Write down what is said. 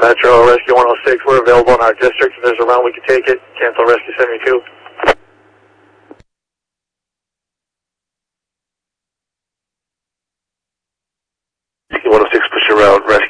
Metro, Rescue 106, we're available in our district. If there's a round we can take it. Cancel Rescue 72. Rescue 106, push your route.